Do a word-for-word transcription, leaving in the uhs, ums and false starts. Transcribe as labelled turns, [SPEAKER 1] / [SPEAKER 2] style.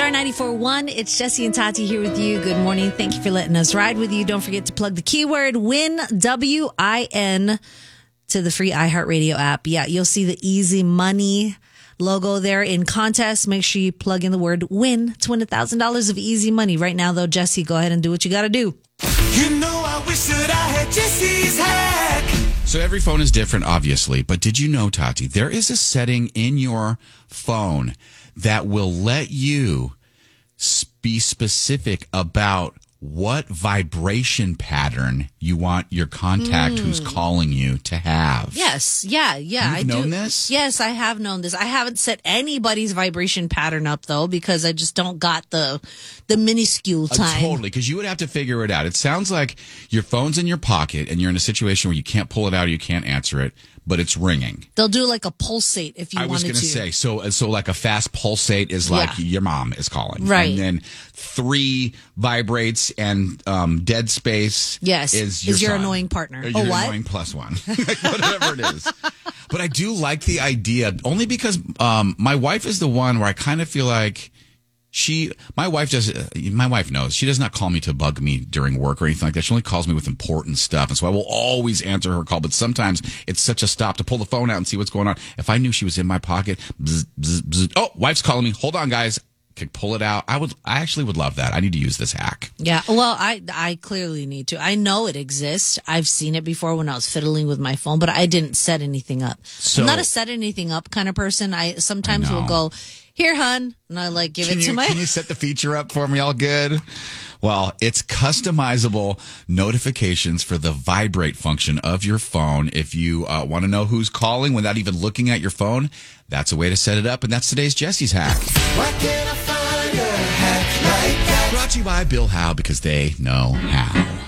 [SPEAKER 1] Star ninety-four point one. It's Jesse and Tati here with you. Good morning. Thank you for letting us ride with you. Don't forget to plug the keyword WIN, W I N, to the free iHeartRadio app. Yeah, you'll see the Easy Money logo there in contest. Make sure you plug in the word WIN to win one thousand dollars of easy money. Right now, though, Jesse, go ahead and do what you got to do.
[SPEAKER 2] You know, I wish that I had Jesse's hack.
[SPEAKER 3] So every phone is different, obviously. But did you know, Tati, there is a setting in your phone that will let you be specific about what vibration pattern you want your contact mm. who's calling you to have.
[SPEAKER 1] Yes. Yeah. Yeah.
[SPEAKER 3] You've
[SPEAKER 1] I
[SPEAKER 3] known
[SPEAKER 1] do.
[SPEAKER 3] this?
[SPEAKER 1] Yes, I have known this. I haven't set anybody's vibration pattern up, though, because I just don't got the the minuscule time.
[SPEAKER 3] Uh, totally, because you would have to figure it out. It sounds like your phone's in your pocket and you're in a situation where you can't pull it out or you can't answer it, but it's ringing.
[SPEAKER 1] They'll do like a pulsate if you
[SPEAKER 3] I was
[SPEAKER 1] wanted
[SPEAKER 3] gonna
[SPEAKER 1] to.
[SPEAKER 3] say, so so like a fast pulsate is like
[SPEAKER 1] Yeah.
[SPEAKER 3] your mom is calling.
[SPEAKER 1] Right.
[SPEAKER 3] And then three vibrates and um, dead space
[SPEAKER 1] Yes.
[SPEAKER 3] is your,
[SPEAKER 1] Is your
[SPEAKER 3] son.
[SPEAKER 1] annoying partner.
[SPEAKER 3] Or
[SPEAKER 1] Oh,
[SPEAKER 3] your
[SPEAKER 1] what?
[SPEAKER 3] annoying plus one. Whatever it is. But I do like the idea, only because um, my wife is the one where I kind of feel like She, my wife does, my wife knows she does not call me to bug me during work or anything like that. She only calls me with important stuff. And so I will always answer her call. But sometimes it's such a stop to pull the phone out and see what's going on. If I knew she was in my pocket, bzz, bzz, bzz, oh, wife's calling me. Hold on, guys. Could pull it out. I would, I actually would love that. I need to use this hack.
[SPEAKER 1] Yeah, well, I I clearly need to. I know it exists. I've seen it before when I was fiddling with my phone, but I didn't set anything up.
[SPEAKER 3] So,
[SPEAKER 1] I'm not a set anything up kind of person. I sometimes
[SPEAKER 3] I
[SPEAKER 1] will
[SPEAKER 3] know.
[SPEAKER 1] go, here, hun, and I like give
[SPEAKER 3] Can
[SPEAKER 1] it
[SPEAKER 3] you,
[SPEAKER 1] to my.
[SPEAKER 3] Can you set the feature up for me all good? Well, it's customizable notifications for the vibrate function of your phone. If you uh, want to know who's calling without even looking at your phone, that's a way to set it up. And that's today's Jesse's hack.
[SPEAKER 2] Why can't I find a hack like that?
[SPEAKER 3] Brought to you by Bill Howe, because they know how.